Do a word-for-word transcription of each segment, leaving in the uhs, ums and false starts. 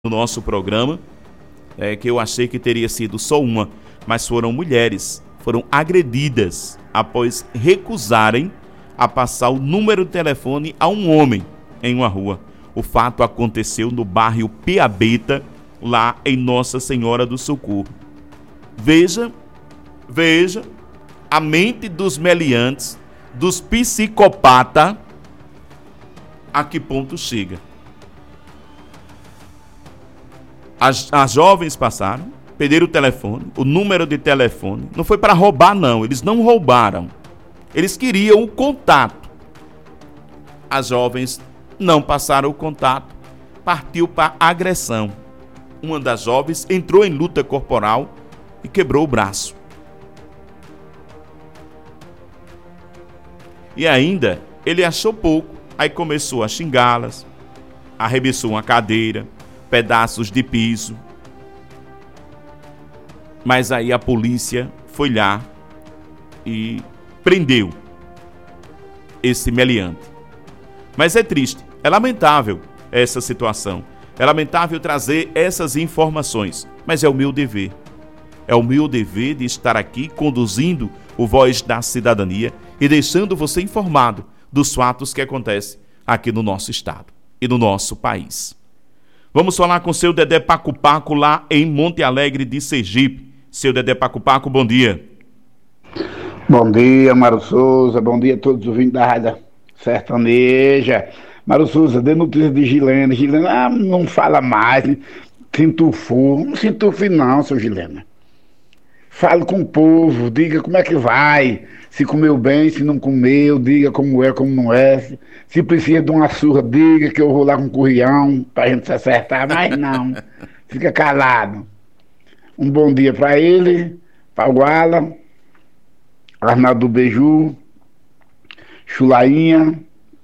no nosso programa, é, que eu achei que teria sido só uma, mas foram mulheres, foram agredidas após recusarem a passar o número de telefone a um homem em uma rua. O fato aconteceu no bairro Piabeta, lá em Nossa Senhora do Socorro. Veja, veja a mente dos meliantes, dos psicopatas, a que ponto chega. As, as jovens passaram, perderam o telefone, o número de telefone. Não foi para roubar, não. Eles não roubaram. Eles queriam o contato. As jovens não passaram o contato. Partiu para agressão. Uma das jovens entrou em luta corporal e quebrou o braço. E ainda, ele achou pouco. Aí começou a xingá-las, arremessou uma cadeira, pedaços de piso. Mas aí a polícia foi lá e prendeu esse meliante. Mas é triste, é lamentável essa situação. É lamentável trazer essas informações, mas é o meu dever. É o meu dever de estar aqui conduzindo o Voz da Cidadania e deixando você informado dos fatos que acontecem aqui no nosso estado e no nosso país. Vamos falar com o seu Dedé Paco Paco lá em Monte Alegre de Sergipe. Seu Dedé Paco Paco, bom dia. Bom dia, Mário Souza. Bom dia a todos os ouvintes da Rádio Sertaneja. Mário Souza, dê notícia de Gilena. Gilena, ah, não fala mais, né? Se entufou. Não se entufe não, seu Gilena. Fale com o povo, diga como é que vai. Se comeu bem, se não comeu, diga como é, como não é. Se precisa de uma surra, diga que eu vou lá com o currião pra gente se acertar, mas não. Fica calado. Um bom dia pra ele, pra o Guala, Arnaldo do Beiju, Chulainha,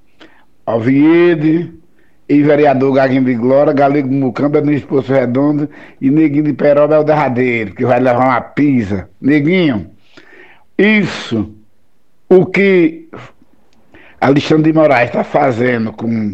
Alviede, e vereador Gaguinho de Glória, Galego Mucamba, no Poço Redondo, e Neguinho de Peroba é o derradeiro, que vai levar uma pizza. Neguinho, isso, o que Alexandre de Moraes está fazendo com,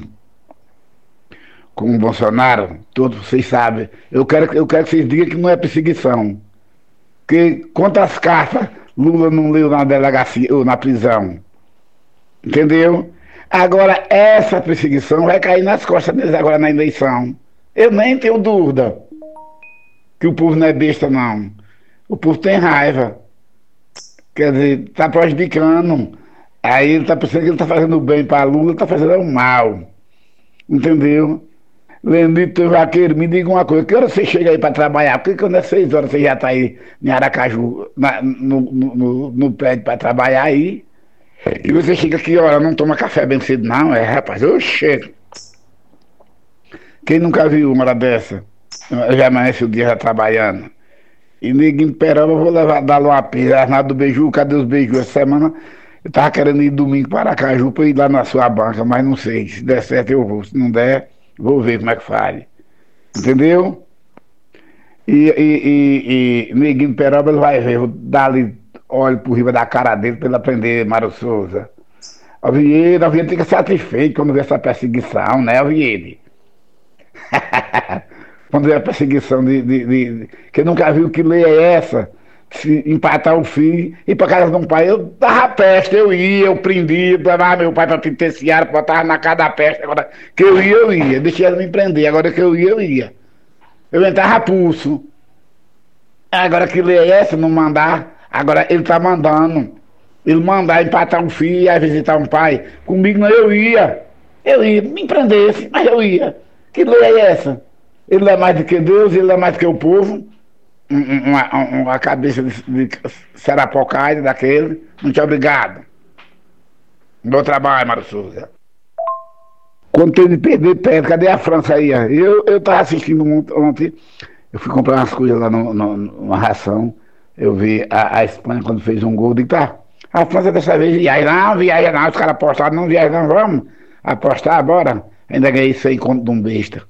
com o Bolsonaro, todos vocês sabem, eu quero, eu quero que vocês digam que não é perseguição. Porque quantas cartas Lula não leu na delegacia, ou na prisão? Entendeu? Agora, essa perseguição vai cair nas costas deles agora na eleição. Eu nem tenho dúvida que o povo não é besta, não. O povo tem raiva. Quer dizer, está prejudicando. Aí ele está pensando que ele está fazendo bem para Lula, está fazendo o mal. Entendeu? Lenito Vaqueiro, me diga uma coisa, que hora você chega aí para trabalhar? Porque quando é seis horas você já está aí em Aracaju, na, no, no, no, no prédio para trabalhar aí? E você chega aqui, olha, não toma café bem cedo, não, é, rapaz, eu chego. Quem nunca viu uma hora dessa? Eu já amanhece o dia já trabalhando. E Neguinho de Peroba, eu vou levar, dar uma pizza. Arnaldo do Beiju, cadê os beijos? Essa semana eu tava querendo ir domingo para Aracaju para ir lá na sua banca, mas não sei, se der certo eu vou, se não der, vou ver como é que faz. Entendeu? E, e, e, e Neguinho de Peroba, ele vai ver, eu vou dar ali olho por riba da cara dele para ele aprender, Mário Souza. Alviede, Alviede fica satisfeito quando vê essa perseguição, né, Alviede? Quando vê a perseguição de, de, de, de... que nunca viu que lei é essa, se empatar o filho, ir para casa de um pai, eu dava peste, eu ia, eu prendia, levava meu pai para penitenciário, botava na casa da peste, agora que eu ia, eu ia, deixei ele me prender, agora que eu ia, eu ia. Eu entrava pulso. Agora que lei é essa, não mandar. Agora ele tá mandando. Ele mandar empatar um filho e visitar um pai. Comigo não, eu ia. Eu ia, me prendesse, mas eu ia. Que lei é essa? Ele é mais do que Deus, ele é mais do que o povo. Uma, uma, uma cabeça de, de serapocada daquele. Muito obrigado. Bom trabalho, Mário Souza. Quando teve de perder perto, cadê a França aí? Eu, eu tava assistindo ontem. Eu fui comprar umas coisas lá no, no, numa ração. Eu vi a, a Espanha quando fez um gol, digo, tá, a França dessa vez viaja, não, viaja não, os caras apostaram, não viaja não, vamos apostar, bora. Ainda ganhei cem conto de um besta.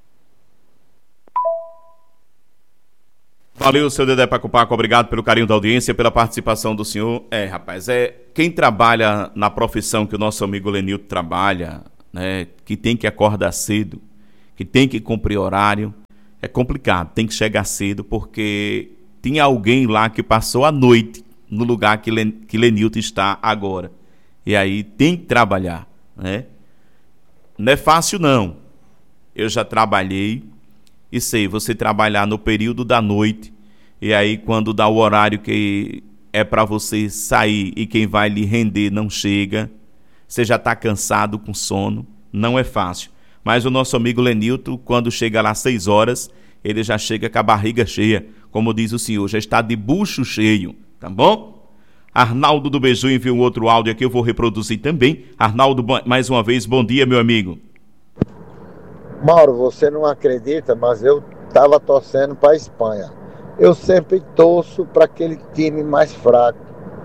Valeu, seu Dedé Paco Paco, obrigado pelo carinho da audiência, pela participação do senhor. É, rapaz, é quem trabalha na profissão que o nosso amigo Lenilton trabalha, né, que tem que acordar cedo, que tem que cumprir horário, é complicado, tem que chegar cedo, porque tinha alguém lá que passou a noite no lugar que, Len, que Lenilton está agora. E aí tem que trabalhar, né? Não é fácil, não. Eu já trabalhei e sei, você trabalhar no período da noite, e aí quando dá o horário que é para você sair e quem vai lhe render não chega, você já está cansado, com sono, não é fácil. Mas o nosso amigo Lenilton, quando chega lá às seis horas, ele já chega com a barriga cheia, como diz o senhor, já está de bucho cheio, tá bom? Arnaldo do Beiju enviou um outro áudio aqui, eu vou reproduzir também. Arnaldo, mais uma vez, bom dia, meu amigo. Mauro, você não acredita, mas eu estava torcendo para a Espanha. Eu sempre torço para aquele time mais fraco,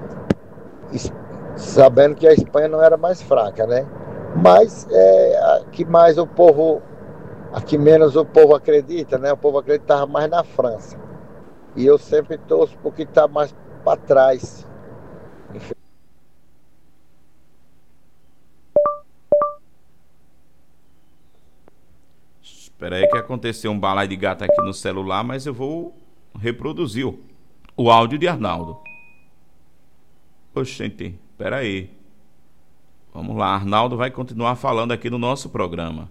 sabendo que a Espanha não era mais fraca, né? Mas é a que mais o povo, a que menos o povo acredita, né? O povo acreditava mais na França. E eu sempre torço porque está mais para trás. Espera aí que aconteceu um balaio de gato aqui no celular, mas eu vou reproduzir o, o áudio de Arnaldo. Oxente, espera aí. Vamos lá, Arnaldo vai continuar falando aqui no nosso programa.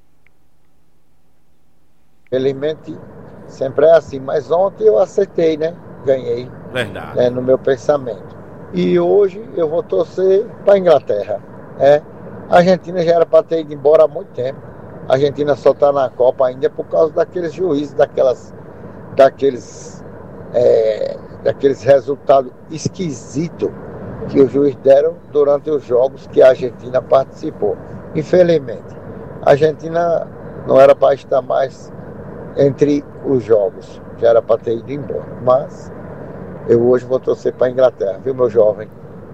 Felizmente, sempre é assim, mas ontem eu acertei, né? Ganhei. Verdade. Né, no meu pensamento. E hoje eu vou torcer para a Inglaterra. É, a Argentina já era para ter ido embora há muito tempo. A Argentina só está na Copa ainda por causa daqueles juízes, daquelas, daqueles, é, daqueles resultados esquisitos que os juízes deram durante os jogos que a Argentina participou. Infelizmente, a Argentina não era para estar mais entre os jogos, já era para ter ido embora. Mas eu hoje vou torcer para a Inglaterra, viu, meu jovem?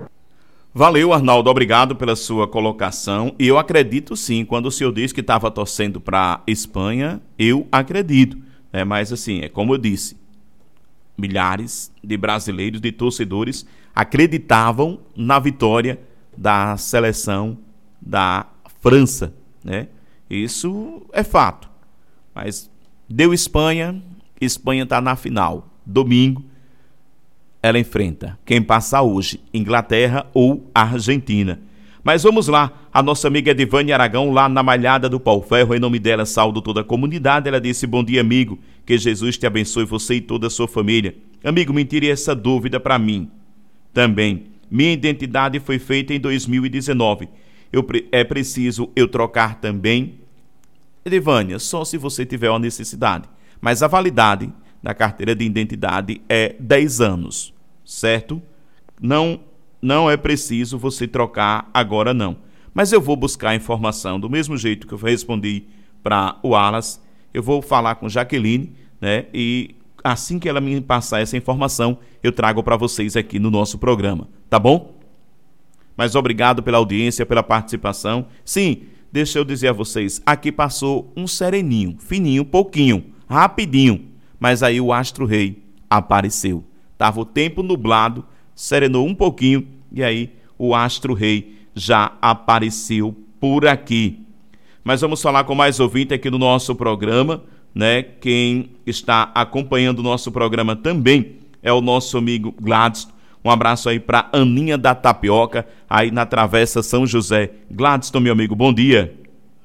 Valeu, Arnaldo, obrigado pela sua colocação. E eu acredito sim, quando o senhor disse que estava torcendo para a Espanha, eu acredito. Né? Mas assim, é como eu disse, milhares de brasileiros, de torcedores, acreditavam na vitória da seleção da França. Né? Isso é fato. Mas deu Espanha, Espanha está na final. Domingo, ela enfrenta quem passar hoje, Inglaterra ou Argentina. Mas vamos lá, a nossa amiga Edivane Aragão, lá na Malhada do Pau Ferro, em nome dela, saúdo toda a comunidade. Ela disse: bom dia, amigo, que Jesus te abençoe, você e toda a sua família. Amigo, me tire essa dúvida para mim também. Minha identidade foi feita em dois mil e dezenove. Eu, é preciso eu trocar também? Edivânia, só se você tiver uma necessidade. Mas a validade da carteira de identidade é dez anos, certo? Não, não é preciso você trocar agora, não. Mas eu vou buscar a informação, do mesmo jeito que eu respondi para o Wallace, eu vou falar com Jaqueline, né? E assim que ela me passar essa informação, eu trago para vocês aqui no nosso programa, tá bom? Mas obrigado pela audiência, pela participação. Sim, deixa eu dizer a vocês, aqui passou um sereninho, fininho, pouquinho, rapidinho, mas aí o Astro Rei apareceu. Tava o tempo nublado, serenou um pouquinho e aí o Astro Rei já apareceu por aqui. Mas vamos falar com mais ouvinte aqui no nosso programa, né? Quem está acompanhando o nosso programa também é o nosso amigo Gladstone. Um abraço aí para Aninha da Tapioca, aí na Travessa São José. Gladstone, meu amigo, bom dia.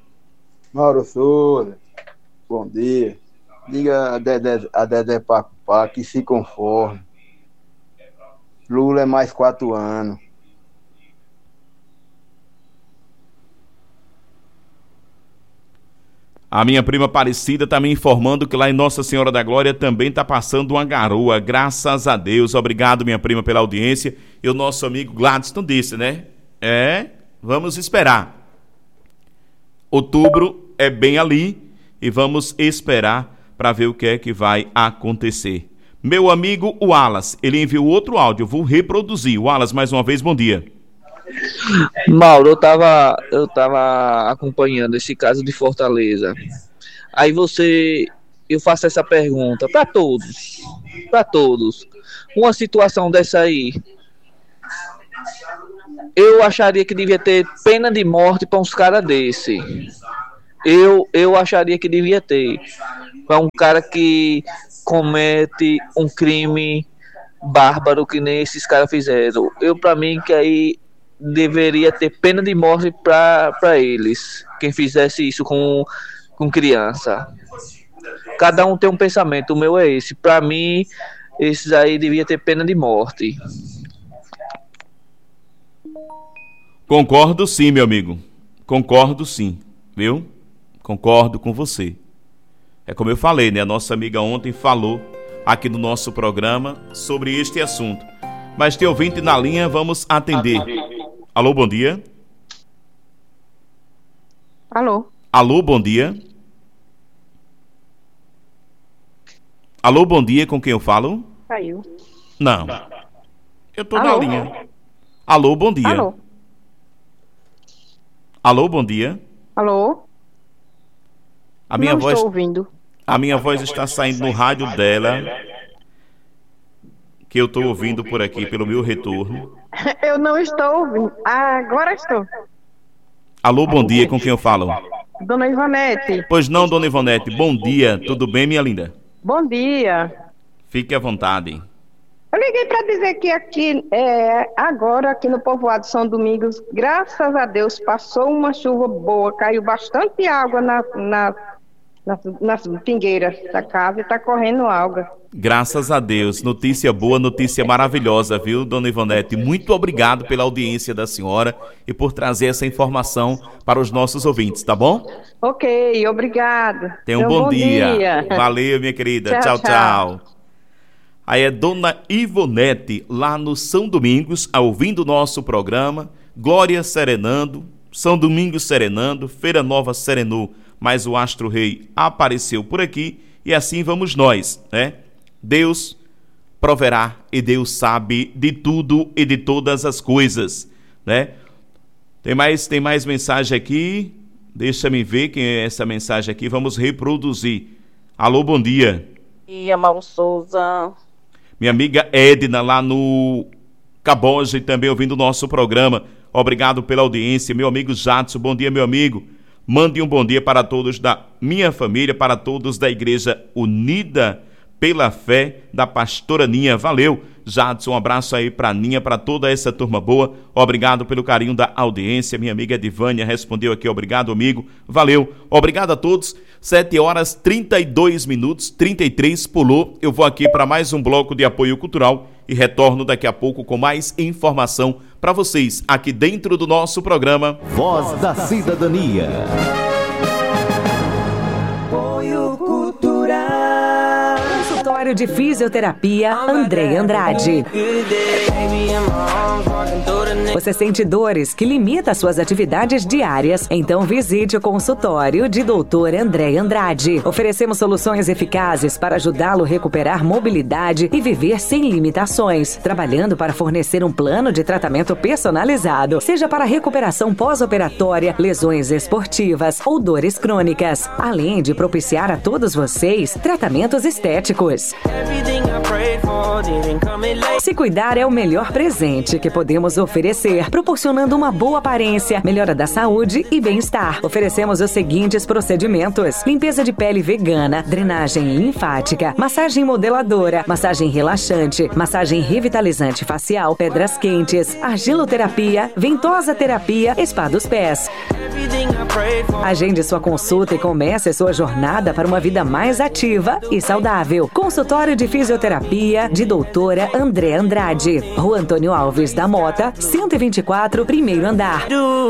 Mauro Souza, bom dia. Diga a Dedé, a Dedé Pacupá que se conforme. Lula é mais quatro anos. A minha prima Aparecida está me informando que lá em Nossa Senhora da Glória também está passando uma garoa, graças a Deus. Obrigado, minha prima, pela audiência. E o nosso amigo Gladstone disse, né? É, vamos esperar. Outubro é bem ali e vamos esperar para ver o que é que vai acontecer. Meu amigo Wallace, ele enviou outro áudio, eu vou reproduzir. Wallace, mais uma vez, bom dia. Mauro, eu tava, eu tava acompanhando esse caso de Fortaleza. Aí você, eu faço essa pergunta para todos, para todos. Uma situação dessa aí, eu acharia que devia ter pena de morte para uns caras desse. Eu, eu acharia que devia ter. É um cara que comete um crime bárbaro que nem esses caras fizeram. Eu, pra mim, que aí deveria ter pena de morte pra, pra eles. Quem fizesse isso com, com criança. Cada um tem um pensamento. O meu é esse. Pra mim, esses aí devia ter pena de morte. Concordo sim, meu amigo. Concordo sim, viu? Concordo com você. É como eu falei, né? A nossa amiga ontem falou aqui no nosso programa sobre este assunto. Mas tem ouvinte na linha, vamos atender. Alô, bom dia. Alô. Alô, bom dia. Alô, bom dia, com quem eu falo? Caiu. Não. Eu tô Alô? na linha. Alô, bom dia. Alô. Alô, bom dia. Alô. A minha Não voz, estou ouvindo. a minha voz está saindo no rádio dela, que eu estou ouvindo por aqui pelo meu retorno. Eu não estou ouvindo. Ah, agora estou. Alô, bom dia, com quem eu falo? Dona Ivonete. Pois não, dona Ivonete, bom dia, tudo bem, minha linda? Bom dia. Fique à vontade. Eu liguei para dizer que aqui, é, agora, aqui no povoado São Domingos, graças a Deus, passou uma chuva boa, caiu bastante água na, na, nas, nas pingueiras da casa e está correndo água. Graças a Deus, notícia boa, notícia maravilhosa, viu, dona Ivonete? Muito obrigado pela audiência da senhora e por trazer essa informação para os nossos ouvintes, tá bom? Ok, obrigado. Tenha um Então, bom, bom dia. dia. Valeu, minha querida. Tchau, Tchau, tchau. tchau. Aí é dona Ivonete, lá no São Domingos, ouvindo o nosso programa. Glória serenando, São Domingos serenando, Feira Nova serenou, mas o Astro Rei apareceu por aqui e assim vamos nós, né? Deus proverá e Deus sabe de tudo e de todas as coisas, né? Tem mais, tem mais mensagem aqui. Deixa-me ver quem é essa mensagem aqui. Vamos reproduzir. Alô, bom dia. Bom dia, Mauro Souza. Minha amiga Edna, lá no Caboja, e também ouvindo o nosso programa. Obrigado pela audiência. Meu amigo Jadson, bom dia, meu amigo. Mande um bom dia para todos da minha família, para todos da Igreja Unida pela Fé da Pastora Ninha. Valeu, Jadson, um abraço aí para Ninha, para toda essa turma boa. Obrigado pelo carinho da audiência. Minha amiga Edivânia respondeu aqui, obrigado, amigo. Valeu, obrigado a todos. sete horas trinta e dois minutos, trinta e três pulou. Eu vou aqui para mais um bloco de apoio cultural e retorno daqui a pouco com mais informação para vocês aqui dentro do nosso programa Voz da Cidadania. Apoio cultural. Consultório de Fisioterapia André Andrade. Você sente dores que limitam suas atividades diárias? Então visite o consultório de doutor André Andrade. Oferecemos soluções eficazes para ajudá-lo a recuperar mobilidade e viver sem limitações, trabalhando para fornecer um plano de tratamento personalizado, seja para recuperação pós-operatória, lesões esportivas ou dores crônicas, além de propiciar a todos vocês tratamentos estéticos. Se cuidar é o melhor presente que podemos oferecer, proporcionando uma boa aparência, melhora da saúde e bem-estar. Oferecemos os seguintes procedimentos: limpeza de pele vegana, drenagem linfática, massagem modeladora, massagem relaxante, massagem revitalizante facial, pedras quentes, argiloterapia, ventosa terapia, spa dos pés. Agende sua consulta e comece sua jornada para uma vida mais ativa e saudável. Consultório de Fisioterapia de doutora André Andrade, Rua Antônio Alves da Mota, cento e vinte e quatro, primeiro andar.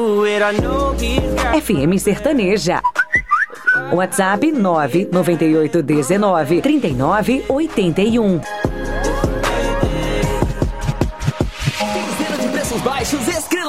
F M Sertaneja. WhatsApp nove nove oito um nove, três nove oito um. Quinzena de preços baixos,